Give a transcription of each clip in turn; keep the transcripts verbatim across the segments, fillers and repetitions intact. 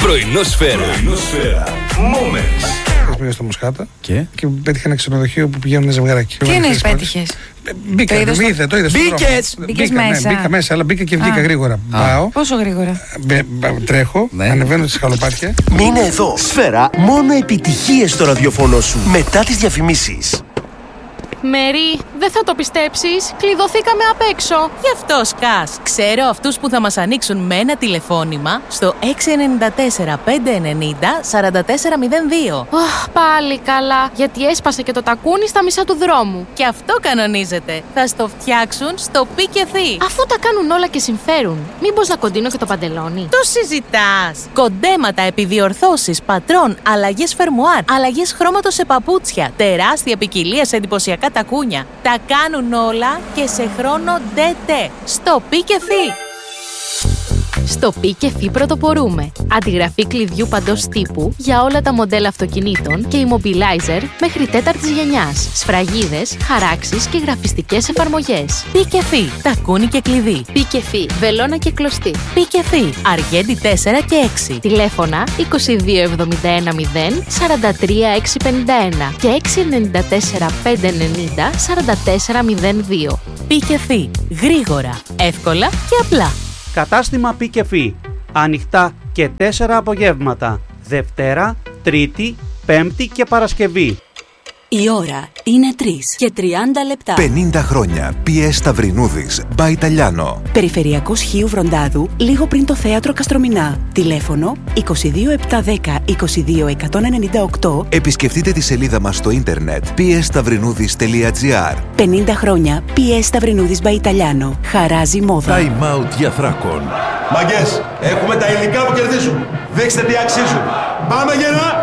Πρωινόσφαιρα. Πρωινόσφαιρα. Moments. Πήγα στο Μοσχάτα και, και πέτυχα ένα ξενοδοχείο που πηγαίνουν ζευγαράκι. Τι εννοείς πέτυχες? Μπήκα, το είδες είδε, το είδε. Μπήκες! Μπήκες μέσα. Ναι, μπήκα μέσα, αλλά μπήκα και βγήκα Α. γρήγορα. Πάω, Πόσο γρήγορα? μπε- μπε- τρέχω, Ναι. ανεβαίνω στις σκαλοπάτια. Μείνε εδώ. Σφαίρα, μόνο επιτυχίες στο ραδιοφωνό σου. Μετά τις διαφημίσεις. Μέρι, δεν θα το πιστέψεις, κλειδωθήκαμε απ' έξω. Γι' αυτό σκάς. Ξέρω αυτούς που θα μας ανοίξουν με ένα τηλεφώνημα στο έξι εννιά τέσσερα πέντε εννιά τέσσερα τέσσερα μηδέν δύο. Αχ, πάλι καλά, γιατί έσπασε και το τακούνι στα μισά του δρόμου. Και αυτό κανονίζεται. Θα στο φτιάξουν στο πι και θη. Αφού τα κάνουν όλα και συμφέρουν, μήπως να κοντίνω και το παντελόνι? Το συζητάς. Κοντέματα, επιδιορθώσεις, πατρών, αλλαγές φερμουάρ, αλλαγές χρώματος σε παπούτσια, τεράστια ποικιλία σε εντυπωσιακά τακούνια. Τα κάνουν όλα και σε χρόνο ντε-τε. Στο πι και θη. Στο Πι και Θη πρωτοπορούμε. Αντιγραφή κλειδιού παντός τύπου για όλα τα μοντέλα αυτοκινήτων και immobilizer μέχρι τέταρτης γενιάς. Σφραγίδες, χαράξεις και γραφιστικές εφαρμογές. Πι και Θη. Τακούνι και κλειδί. Πι και Θη, βελόνα και κλωστή. Πι και Θη. Αργέντη τέσσερα και έξι. Τηλέφωνα είκοσι δύο εβδομήντα ένα μηδέν σαράντα τρία εξακόσια πενήντα ένα και έξι εννιά τέσσερα πέντε εννιά σαράντα τέσσερα μηδέν δύο. Πι και Θη. Γρήγορα, εύκολα και απλά. Κατάστημα Πι και Φι. Ανοιχτά και τέσσερα απογεύματα. Δευτέρα, Τρίτη, Πέμπτη και Παρασκευή. Η ώρα είναι τρεις και τριάντα λεπτά. πενήντα χρόνια. πι ες Σταυρινούδης, By Italiano. Περιφερειακός Χίου Βροντάδου, λίγο πριν το θέατρο Καστρομηνά. Τηλέφωνο είκοσι δύο επτακόσια δέκα είκοσι δύο εκατόν ενενήντα οκτώ. Επισκεφτείτε τη σελίδα μας στο ίντερνετ πι ες σταυρινούδης τελεία τζι άρ. πενήντα χρόνια πι ες Σταυρινούδης By Italiano. Χαράζει μόδα. Time out για Θράκων. Μαγκές, έχουμε τα υλικά που κερδίζουν. Δείξτε τι αξίζουν. Πάμε γερά!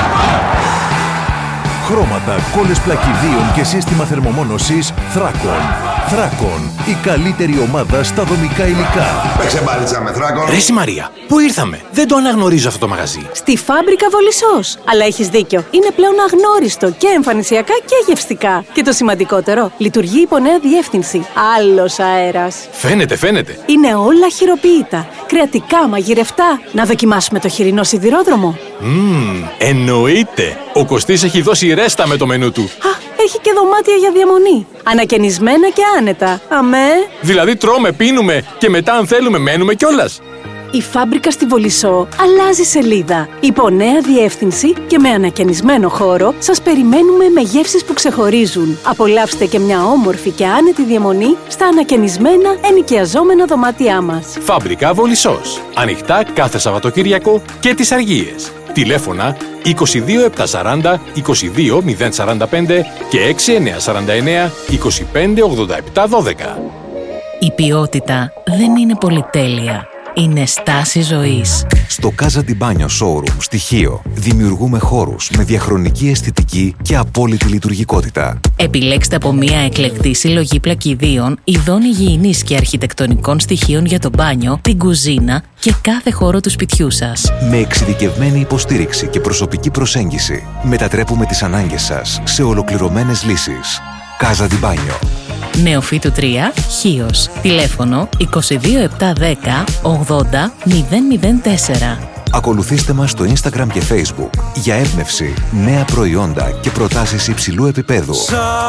Χρώματα, κόλλες πλακιδίων και σύστημα θερμομόνωσης Θράκων. Θράκων, η καλύτερη ομάδα στα δομικά υλικά. Παίξε μπάλιτσα με Θράκων. Ρε συ Μαρία, πού ήρθαμε? Δεν το αναγνωρίζω αυτό το μαγαζί. Στη Φάμπρικα Βολισσός. Αλλά έχεις δίκιο. Είναι πλέον αγνώριστο και εμφανισιακά και γευστικά. Και το σημαντικότερο, λειτουργεί υπό νέα διεύθυνση. Άλλος αέρας. Φαίνεται, φαίνεται. Είναι όλα χειροποίητα. Κρεατικά, μαγειρευτά. Να δοκιμάσουμε το χοιρινό σιδηρόδρομο. Μμμ, εννοείται. Ο Κωστής έχει δώσει ρέστα με το μενού του. Α, έχει και δωμάτια για διαμονή. Ανακαινισμένα και άνετα. Αμέ. Δηλαδή τρώμε, πίνουμε και μετά αν θέλουμε μένουμε κιόλας. Η Φάμπρικα στη Βολισσό αλλάζει σελίδα. Υπό νέα διεύθυνση και με ανακαινισμένο χώρο σας περιμένουμε με γεύσεις που ξεχωρίζουν. Απολαύστε και μια όμορφη και άνετη διαμονή στα ανακαινισμένα ενοικιαζόμενα δωμάτια μας. Φάμπρικα Βολισσός. Ανοιχτά κάθε Σαββατοκύριακο και τις Αργίες. Τηλέφωνα είκοσι δύο επτακόσια σαράντα είκοσι δύο μηδέν σαράντα πέντε και έξι εννιά σαράντα εννιά είκοσι πέντε ογδόντα επτά δώδεκα. Η ποιότητα δεν είναι πολυτέλεια. Είναι στάση ζωής. Στο Casa di Bagno Showroom στοιχείο δημιουργούμε χώρους με διαχρονική αισθητική και απόλυτη λειτουργικότητα. Επιλέξτε από μια εκλεκτή συλλογή πλακιδίων, ειδών υγιεινής και αρχιτεκτονικών στοιχείων για το μπάνιο, την κουζίνα και κάθε χώρο του σπιτιού σας. Με εξειδικευμένη υποστήριξη και προσωπική προσέγγιση μετατρέπουμε τις ανάγκες σας σε ολοκληρωμένες λύσεις. Casa di Bagno. Νεοφύτου τρία, Χίος. Τηλέφωνο είκοσι δύο επτακόσια δέκα ογδόντα μηδέν μηδέν τέσσερα. Ακολουθήστε μας στο Instagram και Facebook για έμπνευση, νέα προϊόντα και προτάσεις υψηλού επίπεδου.